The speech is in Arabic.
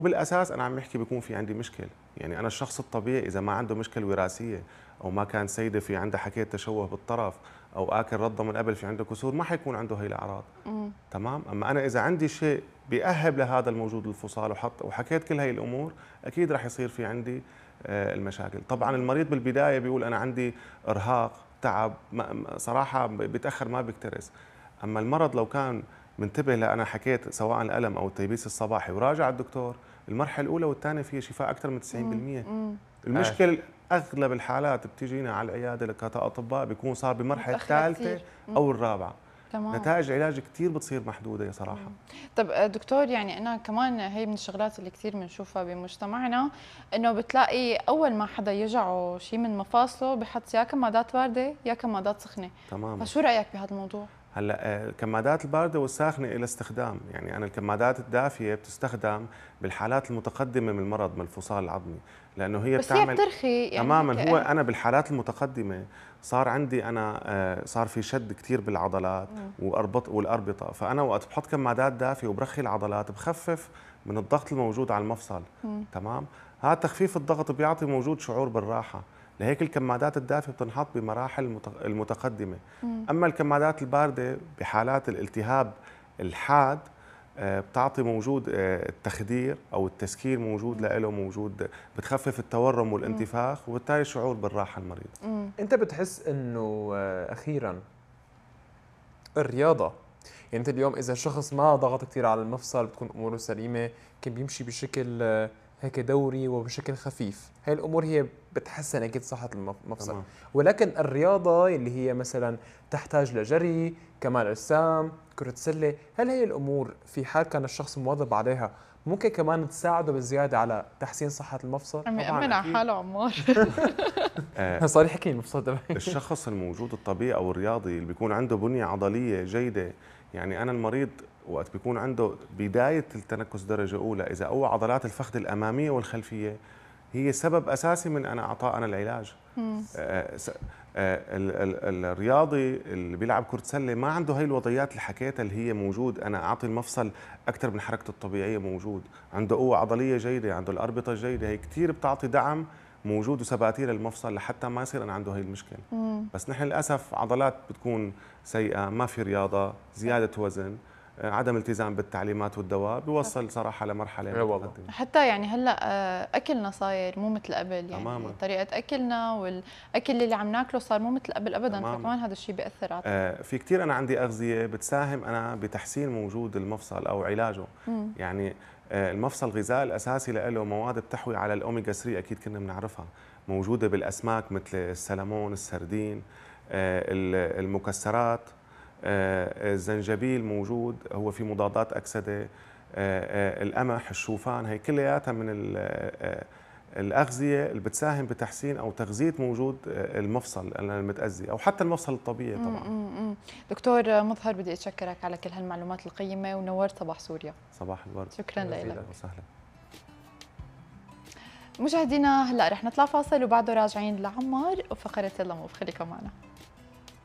بالاساس انا عم بحكي بيكون في عندي مشكل، يعني انا الشخص الطبيعي اذا ما عنده مشكل وراثيه او ما كان سيده في عندها حكايه تشوه بالطرف او اكل رضه من قبل في عنده كسور، ما حيكون عنده هي الاعراض. امم. تمام. اما انا اذا عندي شيء بيأهب لهذا الموجود الفصال وحكيت كل هي الامور، اكيد رح يصير في عندي المشاكل. طبعا المريض بالبدايه بيقول انا عندي ارهاق تعب، صراحه بيتاخر ما بيكترث. اما المرض لو كان منتبه لأنا حكيت سواء الألم أو التيبيس الصباحي وراجع الدكتور، المرحلة الأولى والثانية فيها شفاء أكثر من 90%. آه. المشكل أغلب الحالات بتجينا على العيادة كأطباء بيكون صار بالمرحلة متأخرة الثالثة كثير. أو الرابعة. تمام. نتائج علاج كثير بتصير محدودة يا صراحة. طب دكتور، يعني أنا كمان هي من الشغلات اللي كثير بنشوفها بمجتمعنا، إنه بتلاقي أول ما حدا يجعه شيء من مفاصله بحط يا كمادات باردة يا كمادات سخنة. تماما. فشو رأيك بهذا الموضوع؟ هلا الكمادات البارده والساخنه الى استخدام، يعني انا الكمادات الدافيه بتستخدم بالحالات المتقدمه من المرض من الفصال العظمي، لانه هي بس هي بتعمل بترخي يعني. تماما. هو انا بالحالات المتقدمه صار عندي انا صار في شد كثير بالعضلات والاربطه، فانا وقت بحط كمادات دافيه وبرخي العضلات بخفف من الضغط الموجود على المفصل. تمام. هذا تخفيف الضغط بيعطي موجود شعور بالراحه، لهيك الكمادات الدافئة بتنحط بمراحل المتقدمة. أما الكمادات الباردة بحالات الالتهاب الحاد بتعطي موجود التخدير أو التسكير موجود له، موجود بتخفف التورم والانتفاخ وبالتالي شعور بالراحة المريض. انت بتحس انه اخيرا الرياضه، يعني انت اليوم اذا شخص ما ضغط كثير على المفصل بتكون اموره سليمه، كان بيمشي بشكل هيك دوري وبشكل خفيف، هاي الامور هي بتحسن اكيد صحه المفصل. تمام. ولكن الرياضه اللي هي مثلا تحتاج لجري، كمال اجسام، كره سله، هل هي الامور في حال كان الشخص مواظب عليها ممكن كمان تساعده بالزياده على تحسين صحه المفصل؟ عم يأمن على حاله عمار. صار يحكي المفصل تبعي. الشخص الموجود الطبيعي أو الرياضي اللي بيكون عنده بنية عضلية جيدة، يعني أنا المريض وقت بيكون عنده بداية التنكس درجة أولى، إذا قوى عضلات الفخذ الأمامية والخلفية هي سبب أساسي من أنا أعطاء أنا العلاج. الرياضي اللي بيلعب كرة سلة ما عنده هاي الوضعيات اللي حكيتها اللي هي موجود أنا أعطي المفصل أكثر من حركته الطبيعية، موجود عنده قوة عضلية جيدة، عنده الأربطة جيدة، هي كثير بتعطي دعم موجود وثباتير للمفصل لحتى ما يصير أنا عنده هي المشكلة. بس نحن للأسف عضلات بتكون سيئة، ما في رياضة، زيادة وزن، عدم التزام بالتعليمات والدواء بيوصل صراحه لمرحله متقدمه. حتى يعني هلا اكلنا صاير مو مثل قبل، يعني تماما. طريقه اكلنا والاكل اللي عم ناكله صار مو مثل قبل ابدا. تماما. فكمان هذا الشيء بياثر على في كثير انا عندي اغذيه بتساهم انا بتحسين موجود المفصل او علاجه. يعني المفصل الغذاء الاساسي له مواد بتحوي على الاوميجا 3، اكيد كنا بنعرفها، موجوده بالاسماك مثل السلمون، السردين، المكسرات، الزنجبيل موجود، هو في مضادات أكسدة، القمح، الشوفان، هي كلياتها من الأغذية اللي بتساهم بتحسين أو تغذية موجود المفصل المتأذي أو حتى المفصل الطبيعي طبعا. دكتور مظهر، بدي أتشكرك على كل هالمعلومات القيمة ونورت صباح سوريا. صباح الورد. شكرا لك. وسهلا. مشاهدينا هلا رح نطلع فاصل وبعده راجعين لعمار وفقرة يلا موف، خليكم معنا.